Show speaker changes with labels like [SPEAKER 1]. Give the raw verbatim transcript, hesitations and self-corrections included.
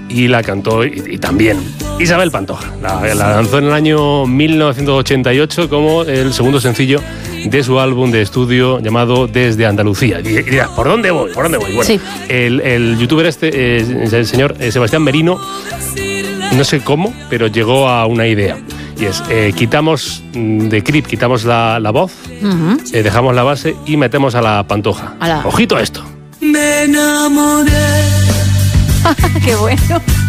[SPEAKER 1] y la cantó y, y también Isabel Pantoja. La, la lanzó en el año mil novecientos ochenta y ocho como el segundo sencillo de su álbum de estudio llamado Desde Andalucía. Y dirás, ¿por dónde voy? ¿Por dónde voy? Bueno,
[SPEAKER 2] sí.
[SPEAKER 1] el, el youtuber este, eh, el señor eh, Sebastián Merino, no sé cómo, pero llegó a una idea. Y es, eh, quitamos de Creep, quitamos la, la voz, uh-huh. eh, dejamos la base y metemos a la Pantoja.
[SPEAKER 2] A la...
[SPEAKER 1] Ojito a esto.
[SPEAKER 3] Me enamoré.
[SPEAKER 2] ¡Qué bueno!